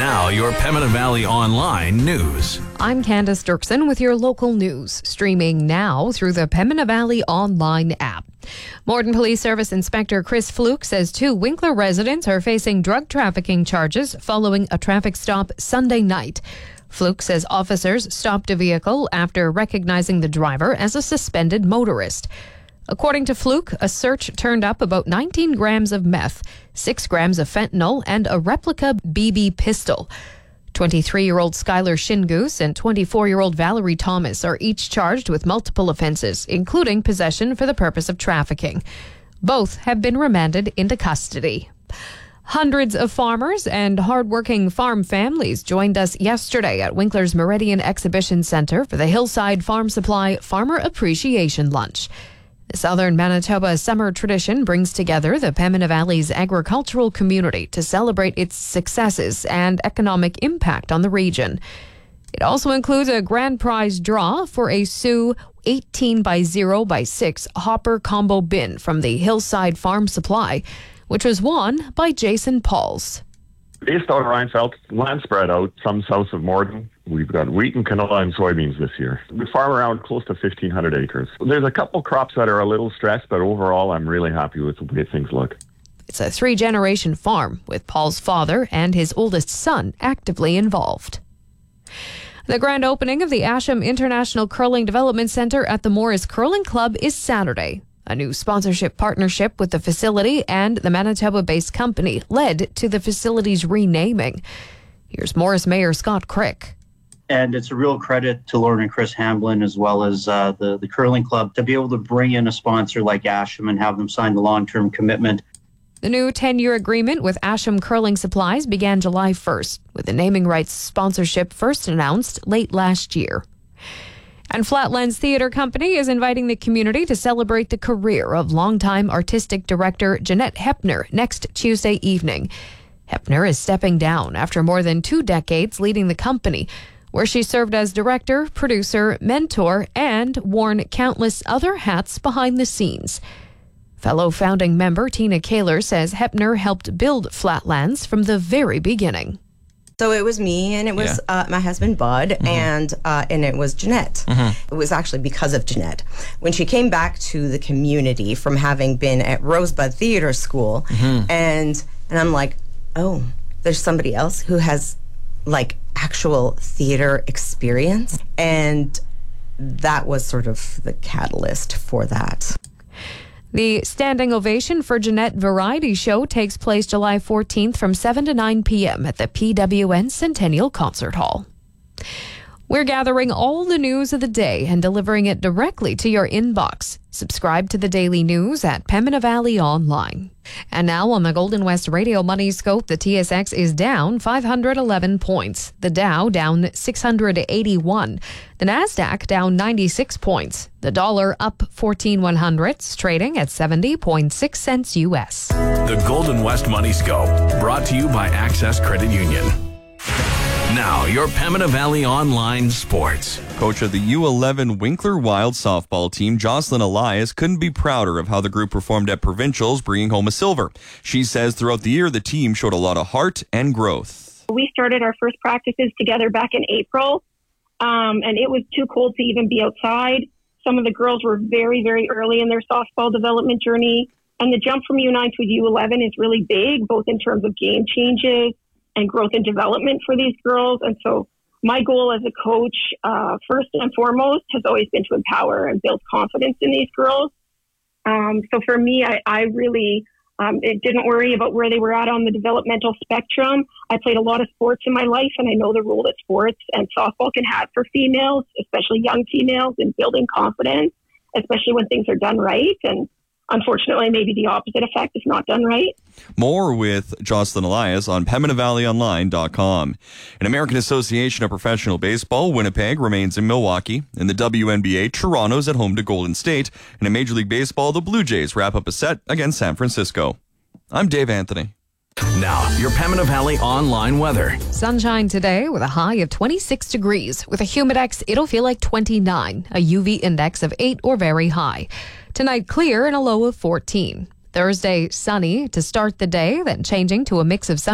Now, your Pembina Valley Online news. I'm Candace Dirksen with your local news, streaming now through the Pembina Valley Online app. Morden Police Service Inspector Chris Fluke says 2 Winkler residents are facing drug trafficking charges following a traffic stop Sunday night. Fluke says officers stopped a vehicle after recognizing the driver as a suspended motorist. According to Fluke, a search turned up about 19 grams of meth, 6 grams of fentanyl, and a replica BB pistol. 23-year-old Skylar Shingoose and 24-year-old Valerie Thomas are each charged with multiple offenses, including possession for the purpose of trafficking. Both have been remanded into custody. Hundreds of farmers and hardworking farm families joined us yesterday at Winkler's Meridian Exhibition Centre for the Hillside Farm Supply Farmer Appreciation Lunch. The Southern Manitoba summer tradition brings together the Pembina Valley's agricultural community to celebrate its successes and economic impact on the region. It also includes a grand prize draw for a Sioux 18x0x6 hopper combo bin from the Hillside Farm Supply, which was won by Jason Pauls. Based out of Reinfeldt, land spread out, some south of Morden. We've got wheat and canola and soybeans this year. We farm around close to 1,500 acres. There's a couple crops that are a little stressed, but overall I'm really happy with the way things look. It's a 3-generation farm with Paul's father and his oldest son actively involved. The grand opening of the Asham International Curling Development Centre at the Morris Curling Club is Saturday. A new sponsorship partnership with the facility and the Manitoba-based company led to the facility's renaming. Here's Morris Mayor Scott Crick. And it's a real credit to Lauren and Chris Hamblin as well as the curling club to be able to bring in a sponsor like Asham and have them sign the long-term commitment. The new 10-year agreement with Asham Curling Supplies began July 1st, with the naming rights sponsorship first announced late last year. And Flatlands Theatre Company is inviting the community to celebrate the career of longtime artistic director Jeanette Hepner next Tuesday evening. Hepner is stepping down after more than 2 decades leading the company, where she served as director, producer, mentor, and worn countless other hats behind the scenes. Fellow founding member Tina Kaler says Hepner helped build Flatlands from the very beginning. So it was me, and it was my husband, Bud, and it was Jeanette. It was actually because of Jeanette. When she came back to the community from having been at Rosebud Theatre School, and I'm like, oh, there's somebody else who has, like, actual theater experience. And that was sort of the catalyst for that. The standing ovation for Jeanette Variety Show takes place July 14th from 7 to 9 p.m. at the PWN Centennial Concert Hall. We're gathering all the news of the day and delivering it directly to your inbox. Subscribe to the daily news at Pembina Valley Online. And now on the Golden West Radio Money Scope, the TSX is down 511 points. The Dow down 681. The Nasdaq down 96 points. The dollar up 14/100, trading at 70.6 cents U.S. The Golden West Money Scope, brought to you by Access Credit Union. Now, your Pembina Valley Online Sports. Coach of the U11 Winkler Wild softball team, Jocelyn Elias, couldn't be prouder of how the group performed at Provincials, bringing home a silver. She says throughout the year, the team showed a lot of heart and growth. We started our first practices together back in April, and it was too cold to even be outside. Some of the girls were very, very early in their softball development journey, and the jump from U9 to U11 is really big, both in terms of game changes and growth and development for these girls. And so my goal as a coach, first and foremost, has always been to empower and build confidence in these girls. So for me, I really it didn't worry about where they were at on the developmental spectrum. I played a lot of sports in my life, and I know the role that sports and softball can have for females, especially young females, in building confidence, especially when things are done right. And unfortunately, maybe the opposite effect is not done right. More with Jocelyn Elias on PembinaValleyOnline.com. In American Association of Professional Baseball, Winnipeg remains in Milwaukee. In the WNBA, Toronto's at home to Golden State. And in Major League Baseball, the Blue Jays wrap up a set against San Francisco. I'm Dave Anthony. Now, your Pembina Valley Online weather. Sunshine today with a high of 26 degrees. With a humidex, it'll feel like 29. A UV index of 8 or very high. Tonight, clear and a low of 14. Thursday, sunny to start the day, then changing to a mix of sun